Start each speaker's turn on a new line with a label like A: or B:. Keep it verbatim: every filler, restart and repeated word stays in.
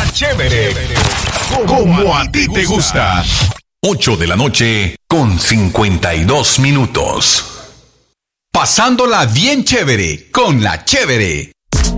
A: chévere, como a ti te gusta. ocho de la noche con cincuenta y dos minutos. Pasándola bien chévere con la chévere.